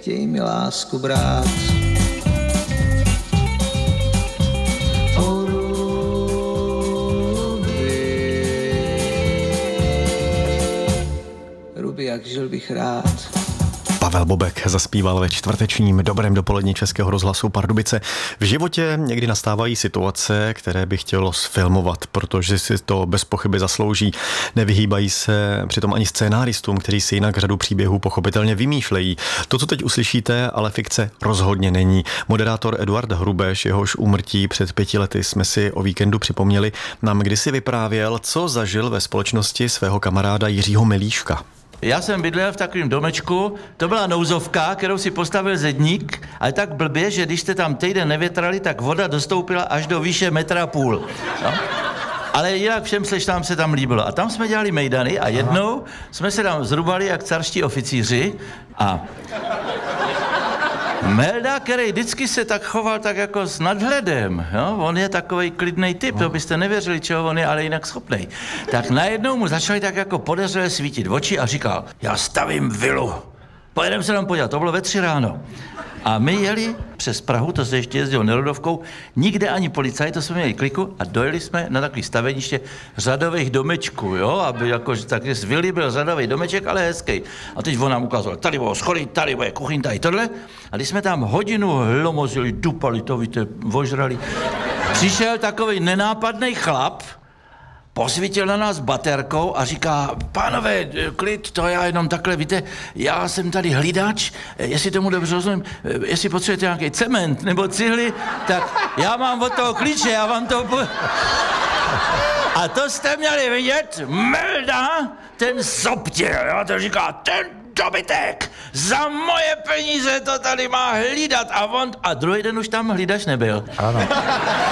chtěj mi lásku brát. Ruby, jak žil bych rád. Pavel Bobek zaspíval ve čtvrtečním Dobrém dopoledni Českého rozhlasu Pardubice. V životě někdy nastávají situace, které by chtělo sfilmovat, protože si to bez pochyby zaslouží. Nevyhýbají se přitom ani scénáristům, kteří si jinak řadu příběhů pochopitelně vymýšlejí. To, co teď uslyšíte, ale fikce rozhodně není. Moderátor Eduard Hrubeš, jehož úmrtí před 5 lety jsme si o víkendu připomněli, nám kdysi vyprávěl, co zažil ve společnosti svého kamaráda Jiřího Milíška. Já jsem bydlel v takovém domečku, to byla nouzovka, kterou si postavil zedník, ale tak blbě, že když jste tam týden nevětrali, tak voda dostoupila až do výše 1,5 metru. No? Ale jinak všem sleštám se tam líbilo. A tam jsme dělali mejdany a jednou jsme se tam zrubali jak carští oficíři a Melda, který vždycky se tak choval tak jako s nadhledem, jo? On je takovej klidnej typ, to byste nevěřili, čeho on je, ale jinak schopnej. Tak najednou mu začali tak jako podezřele svítit oči a říkal, já stavím vilu, pojedeme se tam podívat, to bylo ve 3 ráno. A my jeli přes Prahu, to se ještě jezdilo Nerudovkou, nikde ani policajt, to jsme měli kliku a dojeli jsme na takový staveniště řadových domečků, jo, aby jakože tak z vily byl řadový domeček, ale hezký. A teď on nám ukázal, tady bylo schody, tady bude kuchyň, tady tohle. A když jsme tam hodinu hlomozili, dupali to, víte, vožrali, přišel takový nenápadný chlap, posvítil na nás baterkou a říká, pánové, klid, to já jenom takhle, víte, já jsem tady hlídač, jestli tomu dobře rozumím, jestli potřebujete nějaký cement nebo cihly, tak já mám od toho klíče, já vám to... A to jste měli vidět, Melda, ten zoptil, jo, to říká, ten dobytek, za moje peníze to tady má hlídat a druhý den už tam hlídač nebyl. Ano.